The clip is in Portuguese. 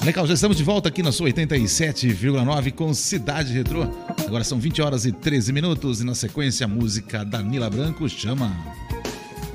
Legal, já estamos de volta aqui na sua 87,9 com Cidade Retrô. Agora são 20 horas e 13 minutos e na sequência a música da Nila Branco chama...